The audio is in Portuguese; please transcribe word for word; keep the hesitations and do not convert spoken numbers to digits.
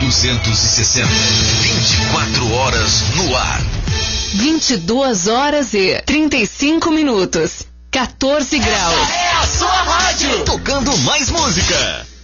duzentos e sessenta. vinte e quatro horas no ar. vinte e duas horas e trinta e cinco minutos. quatorze graus. Essa é a sua rádio. Tocando mais música.